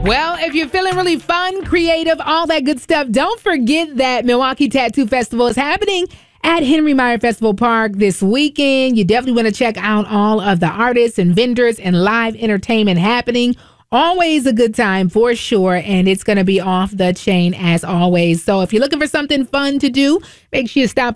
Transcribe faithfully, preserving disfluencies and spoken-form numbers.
Well, if you're feeling really fun, creative, all that good stuff, don't forget that Milwaukee Tattoo Festival is happening at Henry Meyer Festival Park this weekend. You definitely want to check out all of the artists and vendors and live entertainment happening. Always a good time for sure, and it's going to be off the chain as always. So if you're looking for something fun to do, make sure you stop